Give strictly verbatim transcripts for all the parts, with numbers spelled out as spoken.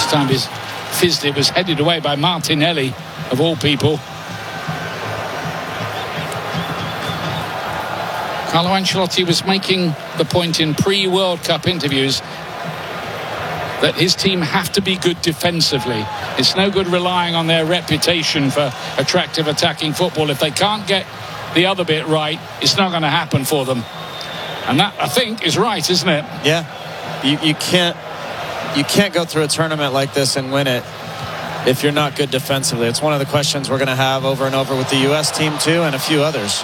This time his fizzed. It was headed away by Martinelli, of all people. Carlo Ancelotti was making the point in pre-World Cup interviews that his team have to be good defensively. It's no good relying on their reputation for attractive attacking football. If they can't get the other bit right, it's not going to happen for them. And that, I think, is right, isn't it? Yeah. You, you can't you can't go through a tournament like this and win it if you're not good defensively. It's one of the questions we're going to have over and over with the U S team too, and a few others.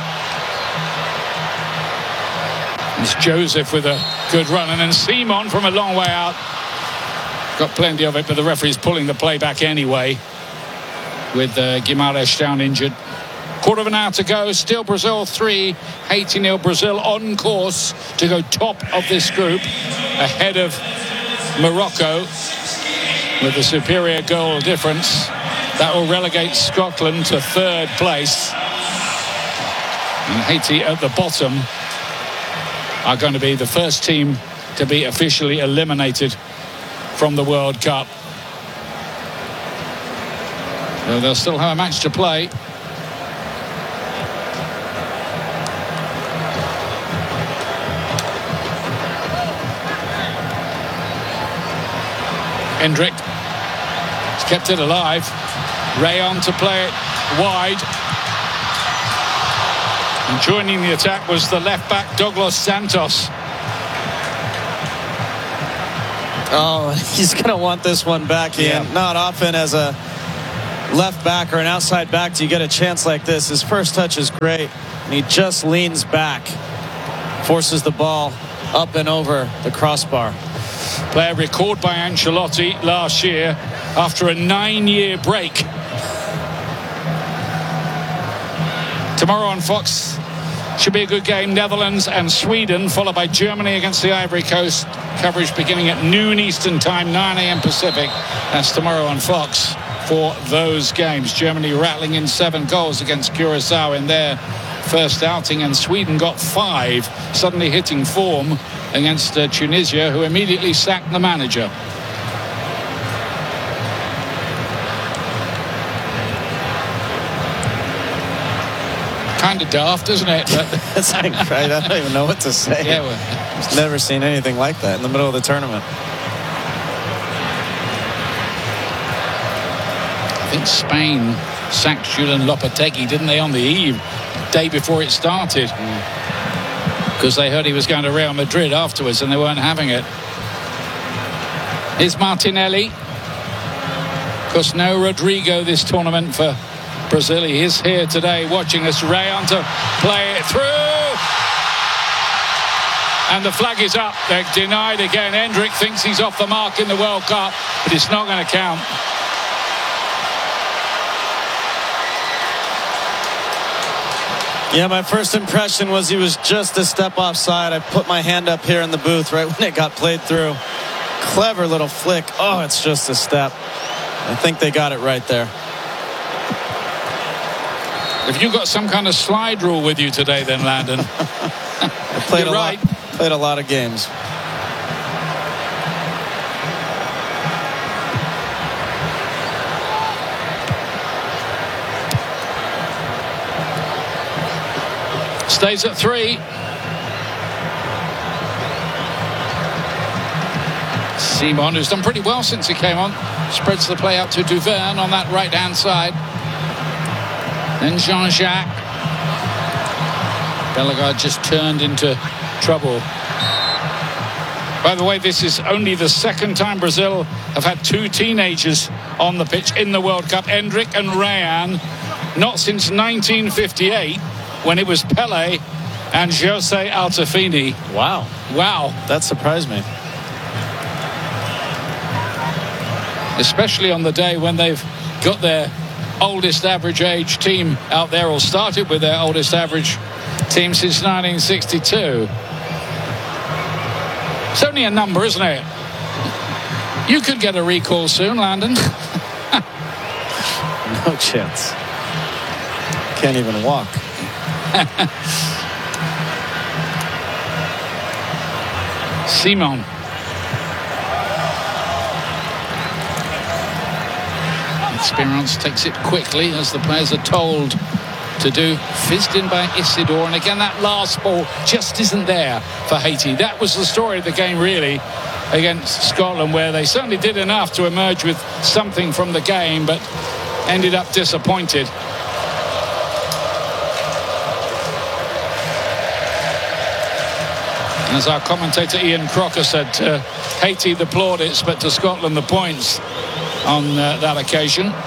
It's Joseph with a good run, and then Simon from a long way out. Got plenty of it, but the referee's pulling the play back anyway, with uh, Guimaraes down injured. Quarter of an hour to go. Still Brazil three, Haiti nil. Brazil on course to go top of this group, ahead of Morocco with a superior goal difference. That will relegate Scotland to third place. And Haiti at the bottom are going to be the first team to be officially eliminated from the World Cup. So they'll still have a match to play. Hendrick has kept it alive. Rayon to play it wide. And joining the attack was the left back Douglas Santos. Oh, he's going to want this one back, Ian. Yeah. Not often as a left back or an outside back do you get a chance like this. His first touch is great, and he just leans back, forces the ball up and over the crossbar. Player recalled by Ancelotti last year after a nine-year break. Tomorrow on Fox should be a good game. Netherlands and Sweden, followed by Germany against the Ivory Coast. Coverage beginning at noon Eastern time, nine a m Pacific. That's tomorrow on Fox for those games. Germany rattling in seven goals against Curacao in their first outing, and Sweden got five, suddenly hitting form against uh, Tunisia, who immediately sacked the manager. Kind of daft, isn't it? That's like, right, I don't even know what to say. Yeah, well, I've never seen anything like that in the middle of the tournament. I think Spain sacked Julian Lopetegui, didn't they, on the eve, day before it started? Because mm. they heard he was going to Real Madrid afterwards and they weren't having it. Here's Martinelli. Of course, no Rodrigo this tournament for Brazil. He is here today watching us. Rayon to play it through. And the flag is up. They're denied again. Hendrick thinks he's off the mark in the World Cup, but it's not going to count. Yeah, my first impression was he was just a step offside. I put my hand up here in the booth right when it got played through. Clever little flick. Oh, it's just a step. I think they got it right there. Have you got some kind of slide rule with you today then, Landon? I played You're a right. lot, played a lot of games. Stays at three. Simon, who's done pretty well since he came on, spreads the play out to Duverne on that right-hand side. Then Jean-Jacques. Bellegarde just turned into trouble. By the way, this is only the second time Brazil have had two teenagers on the pitch in the World Cup. Hendrick and Rayan. Not since nineteen fifty-eight, when it was Pelé and Jose Altafini. Wow. Wow. That surprised me. Especially on the day when they've got their oldest average age team out there, or started with their oldest average team since nineteen sixty-two. It's only a number, isn't it? You could get a recall soon, Landon. No chance. Can't even walk. Simon. Esperance takes it quickly, as the players are told to do. Fizzed in by Isidore, and again that last ball just isn't there for Haiti. That was the story of the game, really, against Scotland, where they certainly did enough to emerge with something from the game, but ended up disappointed. As our commentator Ian Crocker said, uh, Haiti the plaudits, but to Scotland the points on uh, that occasion.